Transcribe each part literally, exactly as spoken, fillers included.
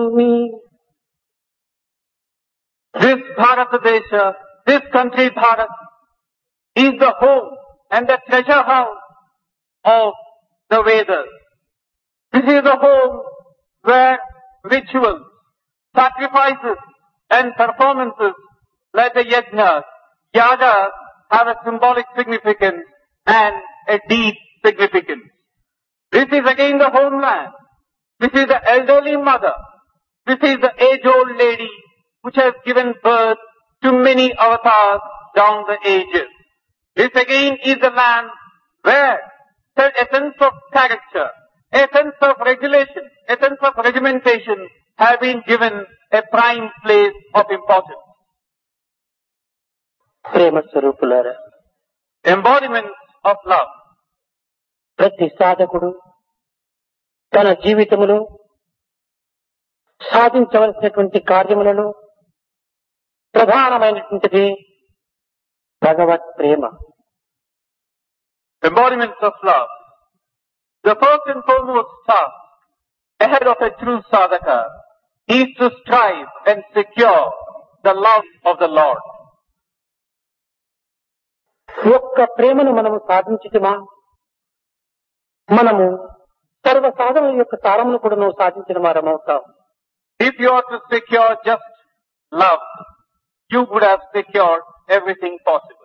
భూమి. This Bharatadesha, this country Bharat, is the home and the treasure house of the Vedas. This is the home where rituals, sacrifices and performances like the yajnas, yagas have a symbolic significance and a deep significance. This is again the homeland. This is the elderly mother. This is the age-old lady which has given birth to many avatars down the ages. This again is the land where a sense of character, a sense of regulation, a sense of regimentation have been given a prime place of importance. ప్రేమ స్వరూపులారా, Embodiments of love. ప్రతి సాధకుడు తన జీవితములో సాధించవలసినటువంటి కార్యములలో ప్రధానమైనటువంటిది భగవత్ ప్రేమ. Embodiments of love. The first and foremost task ahead of a true sadhaka is to strive and secure the love of the Lord. ఒక్క ప్రేమను మనము సాధించుమా, మనము సర్వ సాధన యొక్క సారమును కూడా సాధించిన వారమవుతాం. If you are to secure just love, you would have secured everything possible.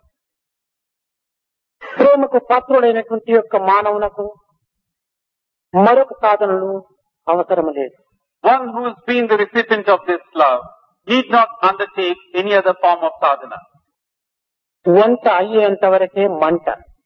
ప్రేమకు పాత్రుడైనటువంటి యొక్క మానవునకు మరొక సాధనలు అవసరం లేదు. One who has been the recipient of this love need not undertake any other form of sadhana. వంట అయ్యేంత వరకే మంట.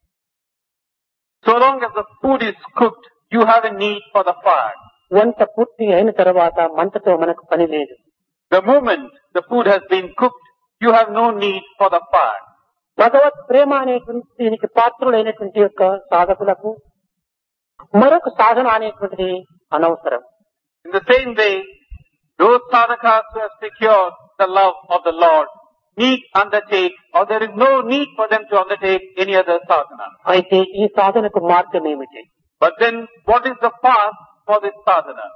So long as the food is cooked, you have a need for the fire. వంట పూర్తి అయిన తర్వాత మంటతో మనకు పని లేదు. The moment the food has been cooked, you have no need for the fire. భగవత్ ప్రేమ అనేటువంటి దీనికి పాత్రుడైనటువంటి యొక్క సాధకులకు మరొక సాధన అనేటువంటిది అనవసరం. In the same way, those sadhakas who have secured the love of the Lord need undertake, or there is no need for them to undertake any other sadhana. అయితే ఈ సాధనకు మార్గం ఏమిటి? But then, what is the path for this sadhana?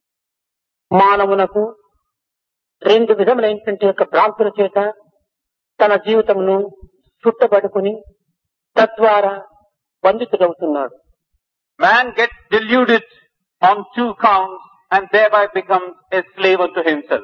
మానవునకు రెండు విధములైనటువంటి యొక్క భ్రాంతుల చేత తన జీవితమును చుట్టబడుకుని తద్వారా బంధితుడవుతున్నాడు. Man gets deluded on two counts and thereby becomes a slave unto himself.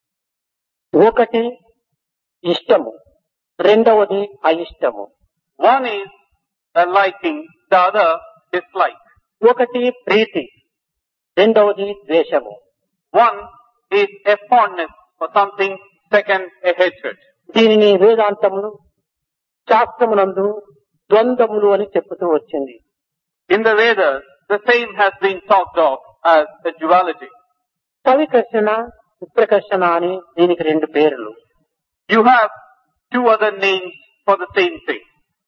ఒకటి ఇష్టము, రెండవది అయిష్టము. One is a liking, the other dislike. ఒకటి ప్రీతి, రెండవది ద్వేషము. One is a fondness for something, second a hatred. దీనిని వేదాంతములు శాస్త్రమునందు ద్వంద్వములు అని చెప్పుతూ వచ్చింది. In the Vedas, the same has been talked of as a duality. సవికర్షణ, విప్రకర్షణ అని దీనికి రెండు పేర్లు. You have two other names for the same thing.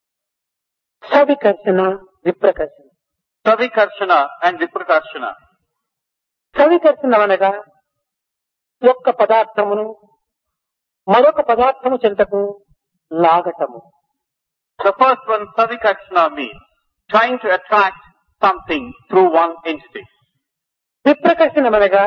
సవికర్షణ, విప్రకర్షణ. Savikarshana and Viprakarshana. సవికర్షణ అనగా ఒక్క పదార్థమును మరొక పదార్థము చెంతకు లాగటము. The first one, Savikarshana, means trying to attract something through one entity. విప్రకర్షణ అనగా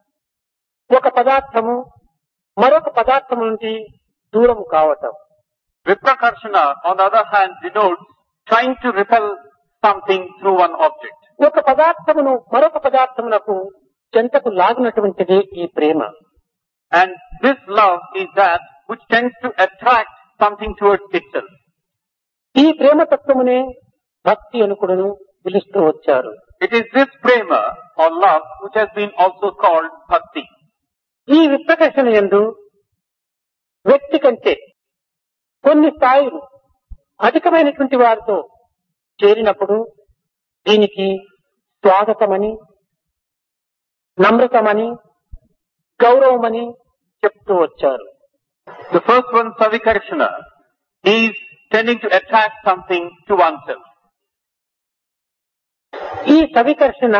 ఒక పదార్థము మరొక పదార్థము నుండి దూరం కావటం. Viprakarshana, on the other hand, denotes trying to repel something through one object. ఒక పదార్థమును మరొక పదార్థమునకు చెంతకు లాగినటువంటిది ఈ ప్రేమ. And this love is that which tends to attract something towards itself. ఈ ప్రేమ తత్వమునే భక్తి అనుకుడును పిలుస్తూ వచ్చారు. It is this prema or love which has been also called bhakti. ఈ విప్రకర్షణ యందు వ్యక్తి కంటే కొన్ని స్థాయిలు అధికమైనటువంటి వారితో చేరినప్పుడు దీనికి స్వాగతమని, నమ్రతమని, గౌరవమని చెప్తూ వచ్చారు. The first one, Savikarshana, is tending to attract something to oneself. ఈ సవికర్షణ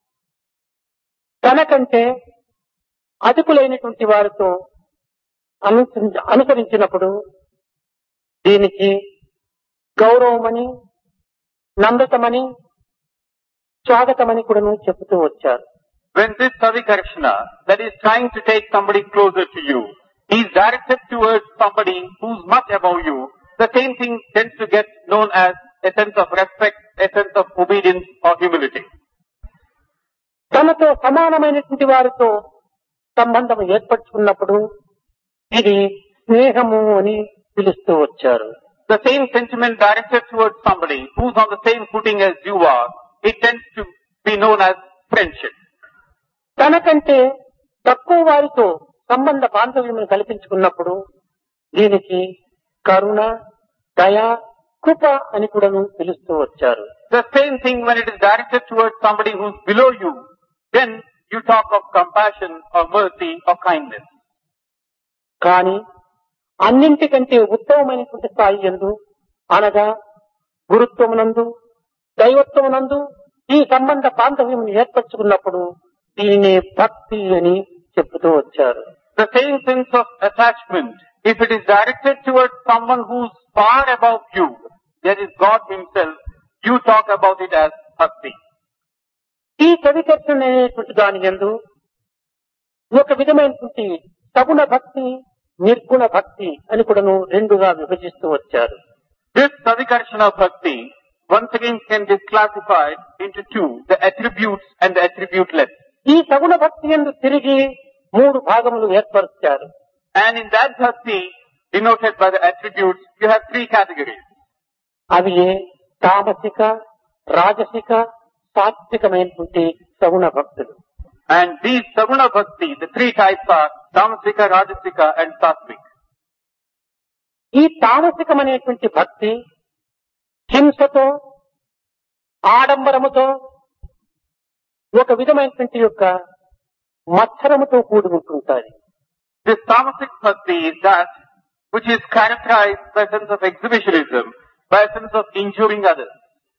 తనకంటే అధికులైనటువంటి వారితో అనుసరి- అనుసరించినప్పుడు దీనికి గౌరవమని, నమ్రతమని, స్వాగతమని కూడా చెబుతూ వచ్చారు. when this Savikarshana, that is trying to take somebody closer to you, is directed towards somebody who's much above you, the same thing tends to get known as a sense of respect, a sense of obedience or humility. తనతో సమానమైనటువంటి వారితో సంబంధం ఏర్పరచుకున్నప్పుడు ఇది స్నేహము అని పిలుస్తూ వచ్చారు. The same sentiment directed towards somebody who's on the same footing as you are, it tends to be known as friendship. తనకంటే తక్కువ వారితో సంబంధ బాంధవ్యమును కల్పించుకున్నప్పుడు దీనికి కరుణ, దయ, కృప అని కూడా పిలుస్తూ వచ్చారు. The same thing when it is directed towards somebody who's below you, then you talk of compassion or mercy or kindness. కానీ అన్నింటికంటే ఉత్తమమైనటువంటి స్థాయి యందు అనగా గురుత్వమునందు, దైవత్వమునందు ఈ సంబంధ బాంధవ్యమును ఏర్పరచుకున్నప్పుడు దీనిని భక్తి అని చెప్తూ వచ్చారు. The same sense of attachment, if it is directed towards someone who's far above you, that is God himself, you talk about it as bhakti. ఈ సవికర్షణ అనేటువంటి దాని యందు ఒక విధమైనటువంటి సగుణ భక్తి, నిర్గుణ భక్తి అని కూడాను రెండుగా విభజిస్తూ వచ్చారు. This Savikarshana Bhakti once again can be classified into two, the attributes and the attributeless. ఈ సగుణ భక్తి యందు తిరిగి మూడు భాగములు ఏర్పరుస్తారు. And in that Bhakti, denoted by the attributes, you have three categories. అవి తామసిక, రాజసిక, సాత్వికమైనటువంటి సగుణ భక్తులు. And these Saguna Bhakti, the three types are Tamasika, Rajasika and Satvik. ఈ తామసికమైనటువంటి భక్తి హింసతో, ఆడంబరముతో, ఒక విధమైనటువంటి యొక్క మత్సరముతో కూడి ఉంటుంటారు. This Tamasic Bhakti is that which is characterized by a sense of exhibitionism, by a sense of injuring others.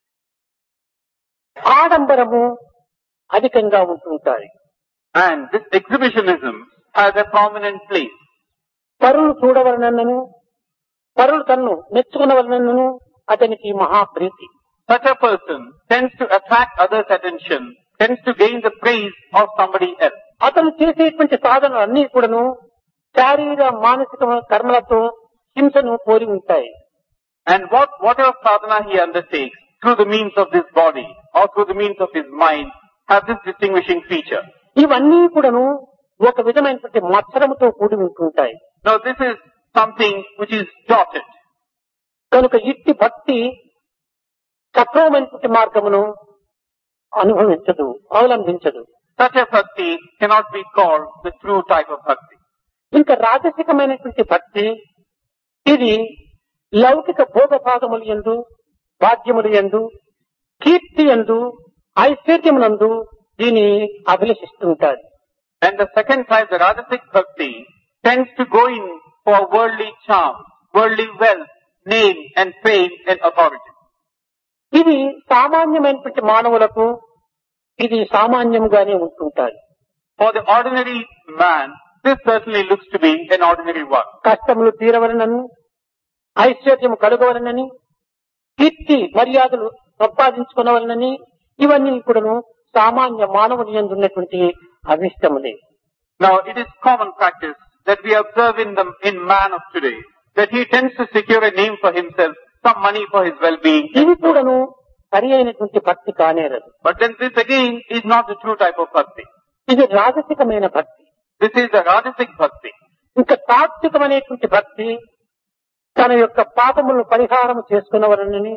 ఆడంబరము అధికంగా ఉంటుంటాయి. And this exhibitionism has a prominent place. పరులు చూడవలనను, పరులు తన్ను మెచ్చుకునవలనను అతనికి మహాప్రీతి. Such a person tends to attract others' attention, tends to gain the praise of somebody else. అతను చేసేటువంటి సాధనలు అన్ని కూడాను శారీర మానసిక కర్మలతో హింసను పోలి ఉంటాయి. And what, whatever sadhana he undertakes through the means of this body or through the means of his mind have this distinguishing feature. ఇవన్నీ కూడాను ఒక విధమైనటువంటి మత్సరముతో కూడి ఉంటుంటాయి. Now this is something which is dotted. కనుక ఇట్టి భక్తి సక్రమమైనటువంటి మార్గమును అనుభవించదు, అవలంబించదు. Such a bhakti cannot be called the true type of bhakti. ఇంకా రాజసికమైనటువంటి భక్తి ఇది లౌకిక భోగభాగములు యందు, భాగ్యములు యందు, కీర్తి యందు, ఐశ్వర్యమునందు దీని అభిలషిస్తుంటారు. And the second type, the Rajasic bhakti, tends to go in for worldly charm, worldly wealth, name and fame and authority. ఇది సామాన్యమైనటువంటి మానవులకు ఇది సామాన్యముగానే ఉంటుంటారు. For the ordinary man, this certainly looks to be an ordinary one. కష్టములు తీరవలనని, ఐశ్వర్యము కలుగవలనని, కీర్తి మర్యాదలు సంపాదించుకునవలనని ఇవన్నీ కూడాను సామాన్య మానవుని యందు ఉన్నటువంటి అభిష్టములే. Now it is common practice that we observe in the in man of today that he tends to secure a name for himself, some money for his well-being. ఇది కూడాను సరి అయినటువంటి భక్తి కానేరదు. But then this again is not the true type of bhakti. ఇది రాజసికమైన భక్తి. This is the Rajasic bhakti. ఇంకా సాత్వికమైనటువంటి భక్తి తన యొక్క పాపములను పరిహారం చేసుకున్నవరనని,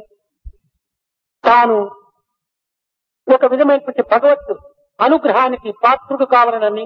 తాను ఒక విధమైనటువంటి భగవత్ అనుగ్రహానికి పాత్రుడు కావాలనని,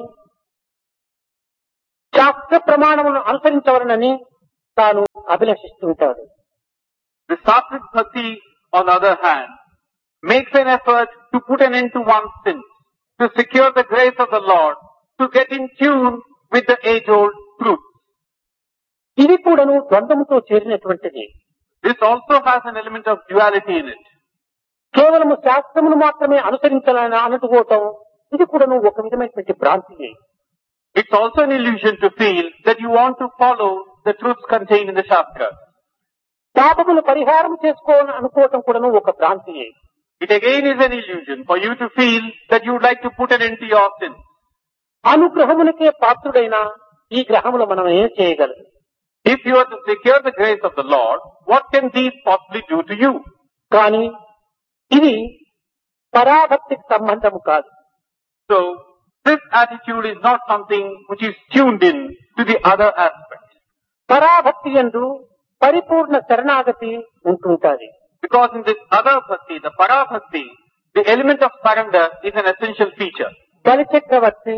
శాస్త్ర ప్రమాణములను అనుసరించవలనని తాను అభిలషిస్తుంటాడు. The Sattvic bhakti, on the other hand, makes an effort to put an end to one's sins, to secure the grace of the Lord, to get in tune with the age-old truth. ఇది కూడాను ద్వంద్వముతో చేరినటువంటిది. This also has an element of duality in it. కేవలము శాస్త్రమును మాత్రమే అనుసరించాలని అనుకోవటం ఇది కూడాను ఒక విధమైనటువంటి భ్రాంతియే. It's also an illusion to feel that you want to follow the truths contained in the Shastra. పాపములు పరిహారం చేసుకోవాలని అనుకోవటం కూడాను ఒక భ్రాంతియే. It again is an illusion for you to feel that you would like to put an end to your sins. అనుగ్రహమునకే పాత్రుడైన ఈ గ్రహములు మనం ఏం చేయగలరు? If you are to secure the grace of the Lord, what can these possibly do to you? కానీ ఇది పరాభక్తికి సంబంధము కాదు. So, this attitude is not something which is tuned in to the other aspects. పరాభక్తి యందు పరిపూర్ణ శరణాగతి ఉంటుంటాది. Because in this other bhakti, the para bhakti, the element of surrender is an essential feature. బలి చక్రవర్తి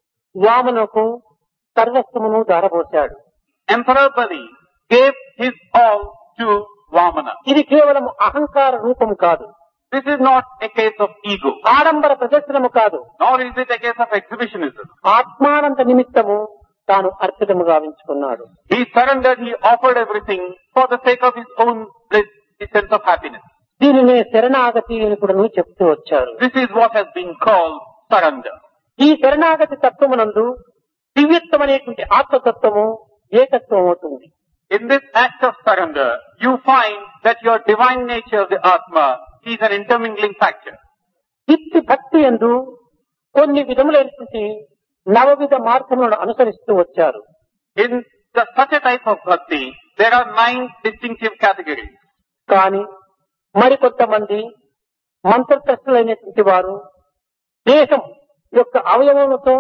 వామనకు సర్వస్వమును దారబోశాడు. Emperor Bali gave his all to Vamana. ఇది కేవలం అహంకార రూపము కాదు. This is not a case of ego, ఆడంబర ప్రదర్శనము కాదు. nor is it a case of exhibitionism. ఆత్మానంద నిమిత్తము తాను అర్పితముగా ఉంచుకున్నాడు. He surrendered, he offered everything for the sake of his own bliss, his sense of happiness. దీనినే శరణాగతి అని కూడా చెప్తూ వచ్చారు. This is what has been called surrender. ఈ శరణాగతి తత్వమునందు దివ్యత్వమనేటువంటి ఆత్మతత్వము ఏకత్వం అవుతుంది. In this act of surrender, you find that your divine nature of the Atma is an intermingling factor. ఇట్టి భక్తి యందు కొన్ని విధములైనటువంటి నవవిధ మార్గములను అనుసరిస్తూ వచ్చారు. In the, such a type of bhakti, there are nine distinctive categories. కానీ మరికొంతమంది మంత్రప్రస్తులైనటువంటి వారు దేహం యొక్క అవయవములతో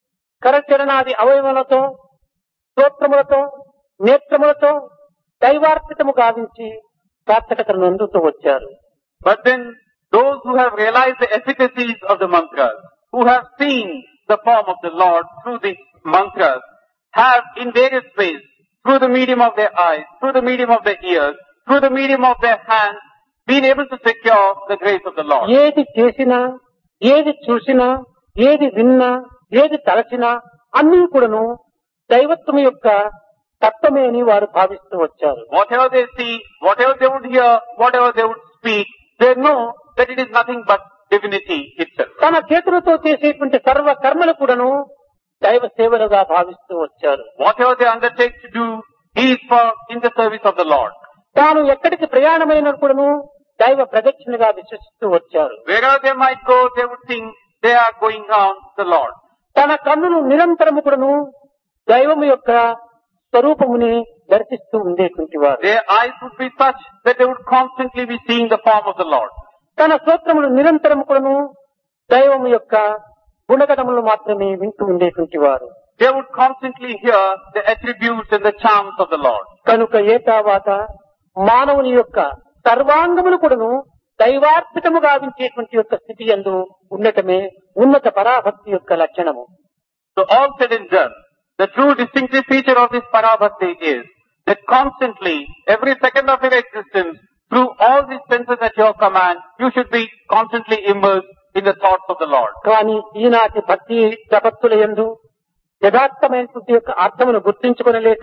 కరచరణాది అవయవములతో స్తోత్రములతో నేత్రములతో దైవార్పితము గావించి సార్థకతను అందుతూ వచ్చారు. But then those who have realized the efficacies of the mantras, who have seen the form of the Lord through these mantras, have in various ways, through the medium of their eyes, through the medium of their ears, through the medium of their hands, been able to secure the grace of the Lord. ఏది చేసినా, ఏది చూసినా, ఏది విన్నా, ఏది తలచినా అన్నీ కూడాను దైవత్వం యొక్క తత్వమే అని వారు భావిస్తూ వచ్చారు. Whatever they see, whatever they would hear, whatever they would speak, they know that it is nothing but divinity itself. తన చేతులతో చేసేటువంటి సర్వ కర్మలు కూడాను దైవ సేవలుగా భావిస్తూ వచ్చారు. Whatever they undertake to do is for in the service of the Lord. తాను ఎక్కడికి ప్రయాణమైన కూడాను దైవ ప్రదక్షిణగా విశ్వసిస్తూ వచ్చారు. Wherever they might go, they would think they are going round the Lord. తన కన్నును నిరంతరము కూడాను దైవము యొక్క స్వరూపముని దర్శిస్తూ ఉండేటువంటి వారు. Their eyes would be such that they would constantly be seeing the form of the Lord. తన స్తోత్రములు నిరంతరము కూడాను దైవము యొక్క గుణగణములు మాత్రమే వింటూ ఉండేటువంటి వారు. They would constantly hear the attributes and the charms of the Lord. కనుక ఏ తర్వాత మానవుని యొక్క సర్వాంగములు కూడాను దైవార్పితము గావించేటువంటి యొక్క స్థితి యందు ఉండటమే ఉన్నత పరాభక్తి యొక్క లక్షణము. So all said and done, the true distinctive feature of this parabhakti is that constantly, every second of your existence, through all these senses at your command, you should be constantly immersed in the thoughts of the Lord. కానీ ఈనాటి భక్తి ప్రపత్తుల యందు యథార్థమైనటువంటి యొక్క అర్థమును గుర్తించుకొనలేక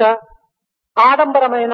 ఆడంబరమైన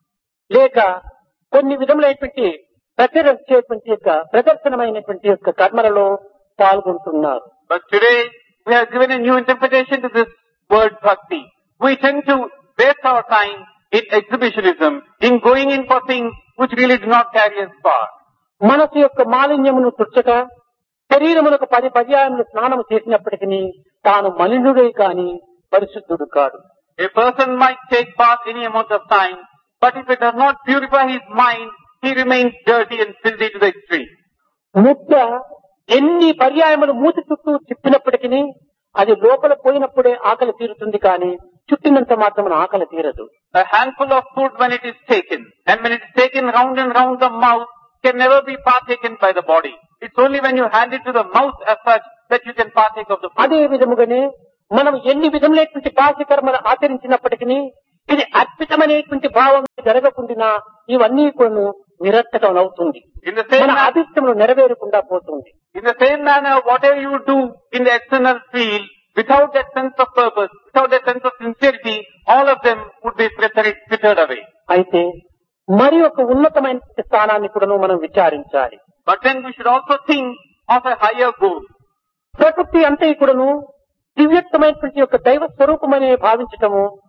లేక కొన్ని విధములైనటువంటి ప్రచురించేటువంటి యొక్క ప్రదర్శనమైనటువంటి యొక్క కర్మలలో పాల్గొంటున్నారు. But today, we have given a new interpretation to this word bhakti. We tend to waste our time in exhibitionism, in going in for things which really do not carry us far. మనసు యొక్క మాలిన్యమును తుచ్చక శరీరములకు పది పర్యాయములు స్నానము చేసినప్పటికీ తాను మలినుడే కాని పరిశుద్ధుడు కాడు. A person might take bath any amount of time, but if it does not purify his mind, he remains dirty and filthy to the extreme. ముద్ద ఎన్ని పర్యాయములు మూతి చుట్టూ తిప్పినప్పటికీ అది లోపల పోయినప్పుడే ఆకలి తీరుతుంది కానీ చుట్టినంత మాత్రం ఆకలి తీరదు. A handful of food when it is taken, and when it is taken round and round the mouth, can never be partaken by the body. It's only when you hand it to the mouth as such that you can partake of the food. అదే విధముగానే మనం ఎన్ని విధములైనటువంటి బాహ్య కర్మలు ఆచరించినప్పటికీ ఇది అద్భుతమైనటువంటి భావం జరగకుండా ఇవన్నీ కూడా నిరర్థకం అవుతుంది. In the same మన manner, అభిష్టములు నెరవేరకుండా పోతుంది. in the same manner, whatever you do in the external field, without that sense of purpose, without that sense of sincerity, all of them would be frittered away. అయితే మరి ఒక ఉన్నతమైన స్థానాన్ని కూడా మనం విచారించాలి. But then we should also think of a higher goal. ప్రకృతి అంతా కూడాను దివ్యత్వమైనటువంటి యొక్క దైవ స్వరూపమనే భావించటము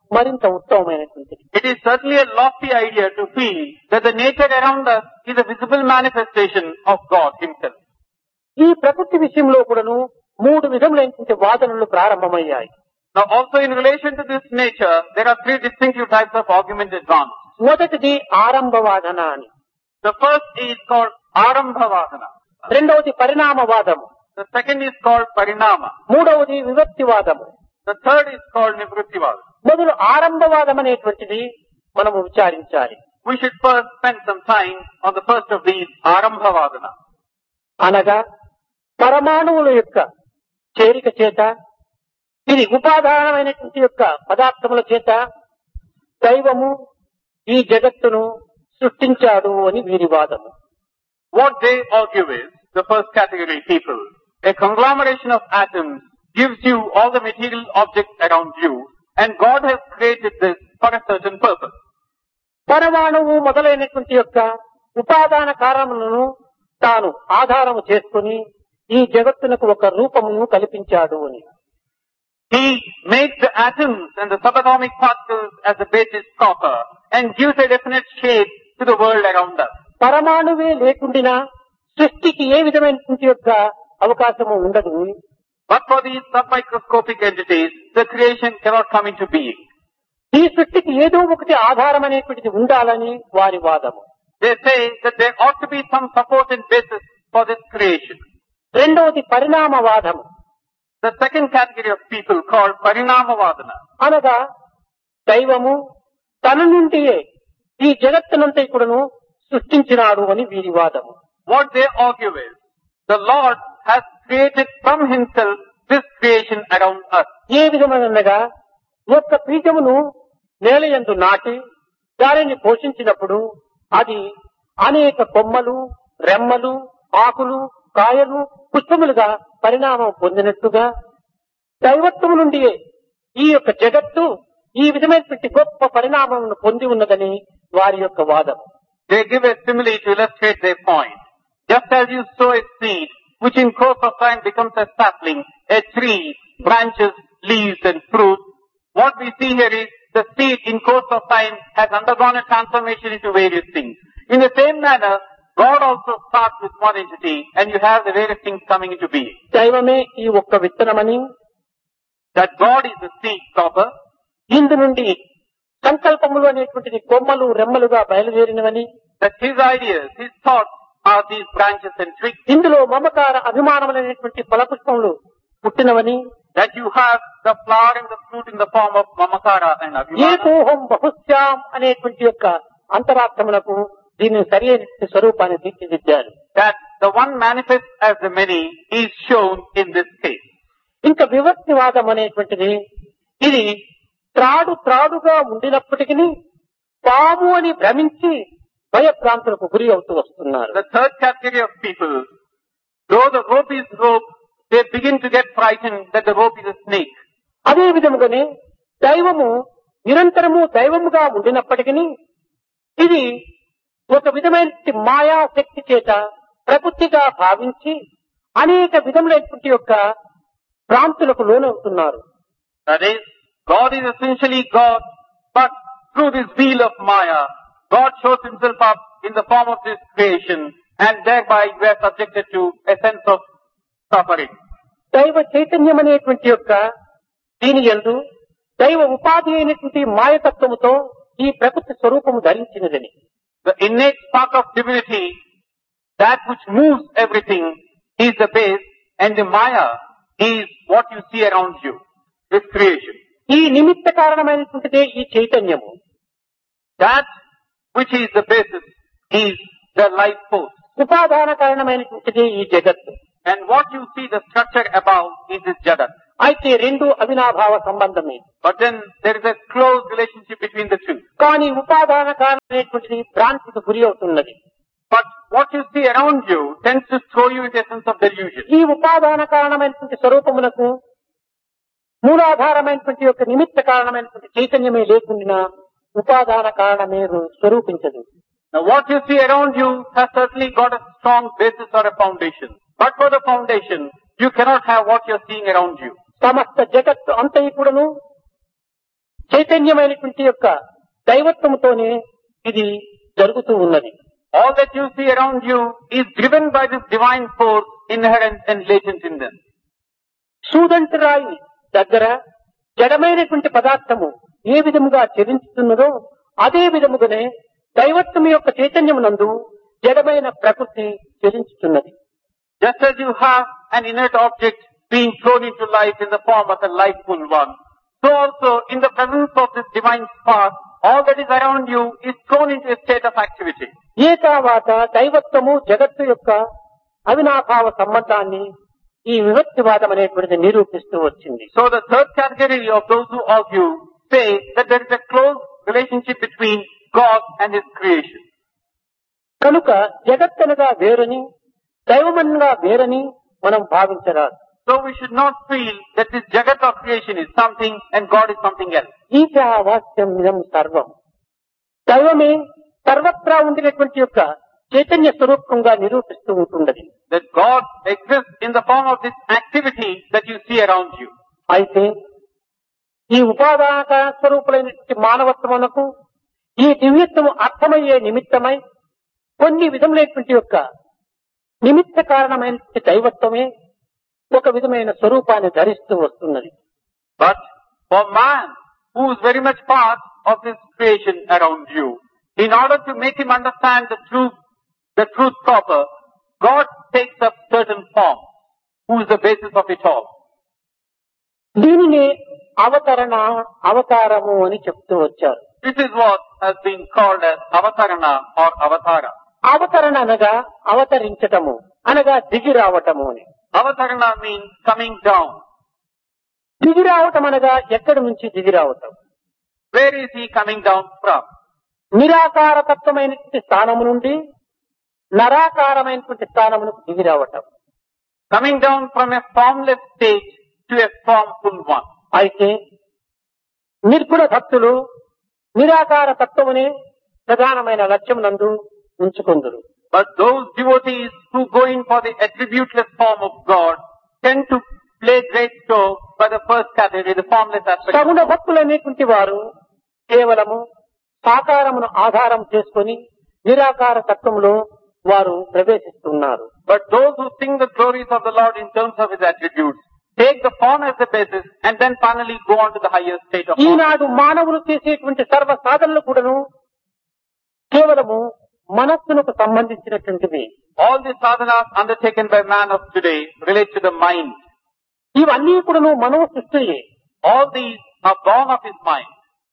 మరింత ఉత్తమమైనటువంటిది. It is certainly a lofty idea to feel that the nature around us is a visible manifestation of God Himself. ఈ ప్రకృతి విషయంలో కూడాను మూడు విధములైనటువంటి వాదనలు ప్రారంభమయ్యాయి. Now also in relation to this nature, there are three distinctive types of argument advanced. మొదటిది ఆరంభవాదన అని, The first is called Arambhavadana. రెండవది పరిణామవాదము, The second is called Parinama. మూడవది విభక్తివాదము. The third is called Nivrittivada. మొదలు ఆరంభవాదం అనేటువంటిది మనము విచారించాలి. We should first spend some time on the first of these, Arambhavadana. అనగా పరమాణువుల యొక్క చేరిక చేత, ఇది ఉపాదానమైనటువంటి యొక్క పదార్థముల చేత దైవము ఈ జగత్తును సృష్టించాడు అని వీరి వాదము. What they argue is, the first category people, a conglomeration of atoms gives you all the material objects around you, and God has created this for a certain purpose. పరమాణువు మొదలైనటువంటి యొక్క ఉపాదాన కారణములను తాను ఆధారము చేసుకుని ఈ జగత్తునకు ఒక రూపమును కల్పించాడు అని. He makes the atoms and the subatomic particles as the basis proper and gives a definite shape to the world around us. పరమాణువే లేకుండినా సృష్టికి ఏ విధమైనటువంటి యొక్క అవకాశము ఉండదు. But for these submicroscopic entities, the creation cannot come into being. ఈ సృష్టికి ఏదో ఒకటి ఆధారం అనేటువంటిది ఉండాలని వారి వాదము. They say that there ought to be some support and basis for this creation. రెండవది పరిణామవాదము. The second category of people called Parinamavadana. అనగా దైవము తన నుండియే ఈ జగత్తునంతా కూడాను సృష్టించినాడు అని వీరి వాదము. What they argue is, the Lord has created from Himself this creation around us. ఏ విధమనగా ఒక్క బీజమును నేలయందు నాటి దానిని పోషించినప్పుడు అది అనేక కొమ్మలు, రెమ్మలు, ఆకులు, కాయలు, పుష్పములుగా పరిణామం పొందినట్టుగా దైవత్వము నుండి ఈ యొక్క జగత్తు ఈ విధమైనటువంటి గొప్ప పరిణామమును పొంది ఉన్నదని వారి యొక్క వాదం. They give a simile to illustrate their point. Just as you sow a seed, which in course of time becomes a sapling, a tree, branches, leaves and fruit, what we see here is the seed in course of time has undergone a transformation into various things. In the same manner, God also starts with one entity and you have the various things coming into being. దైవమే ఈ ఒక్క విత్తనమని, that God is the seed proper, ఇందు నుండి సంకల్పములు అనేటువంటిది కొమ్మలు, రెమ్మలుగా బయలుదేరినవని, that His ideas, His thoughts are these branches and twigs, ఇందులో మమకార అభిమానములైనటువంటి ఫలపుష్పములు పుట్టినవని, that you have the flower and the fruit in the form of mamakara and abhimana, ఏకోహం బహుశ్యాం అనేటువంటి యొక్క అంతరార్థములకు దీని సరి అయిన స్వరూపాన్ని తీర్చిదిద్దారు. that the one manifest as the many is shown in this case. ఇంకా వివక్తివాదం అనేటువంటిది ఇది త్రాడు త్రాడుగా ఉండినప్పటికీ పాము అని భ్రమించి భయభ్రాంతులకు గురి అవుతూ వస్తున్నారు. The third category of people, though the rope is rope, they begin to get frightened that the rope is a snake. అదే విధముగానే దైవము నిరంతరము దైవముగా ఉండినప్పటికీ ఇది ఒక విధమైన మాయా శక్తి చేత ప్రకృతిగా భావించి అనేక విధములైనటువంటి యొక్క భ్రాంతులకు లోనవుతున్నారు. That is, God is essentially God, but through this wheel of Maya, God shows Himself up in the form of this creation, and thereby we are subjected to a sense of suffering. దైవ చైతన్యం అనేటువంటి యొక్క దీని యందు దైవ ఉపాధి అయినటువంటి మాయతత్వముతో ఈ ప్రకృతి స్వరూపము ధరించినదని. The innate spark of divinity, that which moves everything, is the base, and the Maya is what you see around you, this creation. ఈ నిమిత్త కారణమైనటువంటిదే ఈ చైతన్యము. That which is the basis is the life force. ఉపాదాన కారణమైనటువంటిదే ఈ జగత్తు. And what you see, the structure above, is this Jagat. అయితే రెండు అవినాభావ సంబంధమే. But then there is a close relationship between the two. కానీ ఉపాదాన కారణమైనటువంటిది భ్రాంతికి గురి అవుతున్నది. But what you see around you tends to throw you into a sense of delusion. ఈ ఉపాదాన కారణమైనటువంటి స్వరూపమునకు మూలాధారమైనటువంటి యొక్క నిమిత్త కారణమైనటువంటి చైతన్యమే లేకుండా ఉపాదాన కారణమే స్వరూపించదు. Now what you see around you has certainly got a strong basis or a foundation. But for the foundation, you cannot have what you are seeing around you. సమస్త జగత్తు అంతయు కూడాను చైతన్యమైనటువంటి యొక్క దైవత్వముతోనే ఇది జరుగుతూ ఉన్నది. All that you see around you is driven by this divine force inherent and latent in them. సూదంటి రాయి దగ్గర జడమైనటువంటి పదార్థము ఏ విధముగా చలించుతున్నదో అదే విధముగానే దైవత్వం యొక్క చైతన్యమునందు జడమైన ప్రకృతి చలించుతున్నది. Just as you have an inert object being thrown into life in the form of a lifeful one, so also in the presence of this divine spark, all that is around you is thrown into a state of activity. ఏ తర్వాత దైవత్వము జగత్తు యొక్క అవినాభావ సంబంధాన్ని ఈ విభక్తివాదం అనేటువంటిది నిరూపిస్తూ వచ్చింది. So the third category of those who argue say that there is a close relationship between God and His creation. కనుక జగత్తనగా వేరని దైవమనగా వేరని మనం భావించరాదు. So we should not feel that this Jagat of creation is something and God is something else. ఈశావాస్యం ఇదం సర్వం. దైవమే సర్వత్రా ఉండినటువంటి యొక్క చైతన్య స్వరూపంగా నిరూపిస్తూ ఉంటున్నది. That God exists in the form of this activity that you see around you. అయితే ఈ ఉపాదాన స్వరూపులైనటువంటి మానవత్వమునకు ఈ దివ్యత్వము అర్థమయ్యే నిమిత్తమై కొన్ని విధములైనటువంటి యొక్క నిమిత్త కారణమైనటువంటి దైవత్వమే ఒక విధమైన స్వరూపాన్ని ధరిస్తూ వస్తున్నది. But for man, who is very much part of this creation around you, in order to make him understand the truth, the truth proper, God takes up certain form, who is the basis of it all. దీనిని అవతరణ అవతారము అని చెప్తూ వచ్చారు. This is what has been called as avatarana or avatara. అవతరణ అనగా అవతరించటము అనగా దిగి రావటము అని. Avatarana means coming down. దిగి రావటం అనగా ఎక్కడి నుంచి దిగి రావటం? Where is he coming down from? నిరాకార తత్వమైనటువంటి స్థానము నుండి నరాకారమైనటువంటి స్థానమునకు దిగి రావటం. Coming down from a formless state to a formful one. అయితే నిర్గుణ భక్తులు నిరాకార తత్వమునే ప్రధానమైన లక్ష్యమునందు ఉంచుకొందురు. But those devotees who go in for the attributeless form of God tend to play great show by the first category, the formless aspect. సగుణ భక్తులు అనేటువంటి వారు కేవలము సాకారమును ఆధారం చేసుకొని నిరాకార తత్వములో వారు ప్రవేశిస్తున్నారు. But those who sing the glories of the Lord in terms of His attributes take the form as the basis and then finally go on to the higher state of God. ఈనాడు మానవులు చేసేటువంటి సర్వ సాధనలు కూడాను కేవలము మనస్సునకు సంబంధించినటువంటివి. All the sadhanas undertaken by man of today relate to the mind. ఇవన్నీ కూడాను మనో సృష్టియే. All these are born of his mind.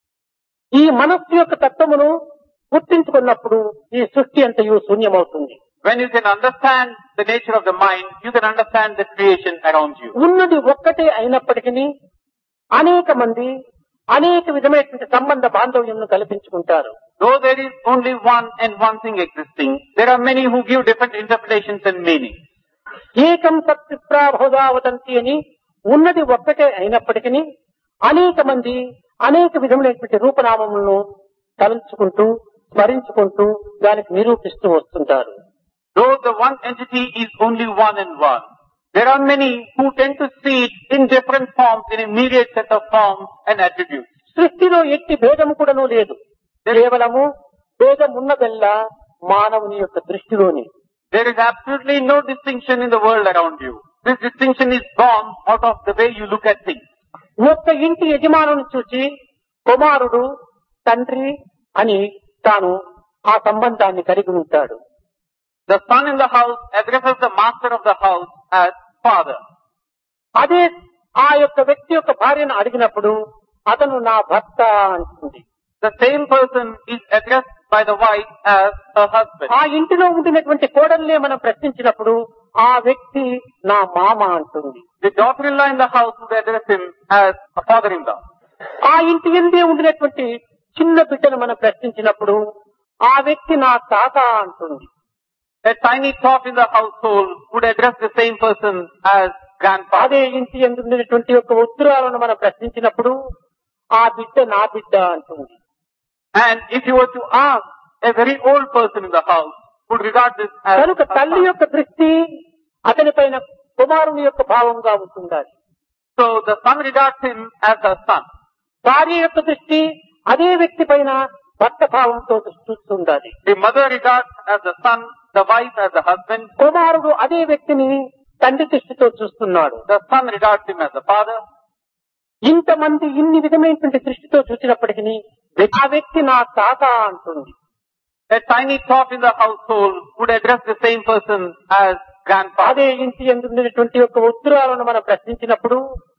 ఈ మనస్సు యొక్క తత్వమును గుర్తించుకున్నప్పుడు ఈ సృష్టి అంతయు శూన్యమవుతుంది. When you can understand the nature of the mind, you can understand the creation around you. ఉన్నది ఒక్కటే అయినప్పటికీ అనేక మంది అనేక విధమైనటువంటి సంబంధ బాంధవ్యంను కల్పించుకుంటారు. Though there is only one and one thing existing, there are many who give different interpretations and meanings. ఏకం సత్ప్రాభోదావతంతి అని ఉన్నది ఒక్కటే అయినప్పటికీ అనేక మంది అనేక విధములైనటువంటి రూపనామములను తలంచుకుంటూ స్మరించుకుంటూ దానికి నిరూపిస్తూ వస్తుంటారు. Though the one entity is only one and one, there are many who tend to see it in different forms, in a myriad set of forms and attributes. సృష్టిలో ఎట్టి భేదము కూడాను లేదు. కేవలము భేదం ఉన్నదల్లా మానవుని యొక్క దృష్టిలోని. There is absolutely no distinction in the world around you. This distinction is born out of the way you look at things. ఒక్క ఇంటి యజమానుని చూసి కుమారుడు తండ్రి అని తాను ఆ సంబంధాన్ని కలిగి ఉంటాడు. The son in the house addresses the master of the house as father. అదే ఆ యొక్క వ్యక్తి యొక్క భార్యను అడిగినప్పుడు అతను నా భర్త అంటుంది. The same person is addressed by the wife as her husband. ఆ ఇంటిలో ఉండినటువంటి కోడల్నే మనం ప్రశ్నించినప్పుడు ఆ వ్యక్తి నా మామ అంటుంది. The daughter-in-law in the house would address him as a father-in-law. ఆ ఇంటి ఎందే ఉండినటువంటి చిన్న బిడ్డను మనం ప్రశ్నించినప్పుడు ఆ వ్యక్తి నా తాత అంటుంది. A tiny tot in the household would address the same person as grandfather. అదే ఇంటి ఎందు ఉండినటువంటి యొక్క ఉత్తరాలను మనం ప్రశ్నించినప్పుడు ఆ బిడ్డ నా బిడ్డ అంటుంది. And if you were to ask a very old person in the house, would regard this as కనుక తల్లి యొక్క దృష్టి అతని పైన కుమారుని యొక్క భావంగా ఉంటుండాలి. So the son regards him as her son. భార్య యొక్క దృష్టి అదే వ్యక్తి పైన భర్త భావంతో చూస్తుండాలి. The mother regards as the son, the wife as the husband. కుమారుడు అదే వ్యక్తిని తండ్రి దృష్టితో చూస్తున్నాడు. The son regards him as the father. ఇంతమంది ఇన్ని విధమైనటువంటి దృష్టితో చూసినప్పటికీ ఆ వ్యక్తి నా తాత అంటుంది. A tiny tot in the household would address the same person as grandfather. అదే ఇంటి ఎందుకున్నటువంటి యొక్క ఉత్తరాలను మనం ప్రశ్నించినప్పుడు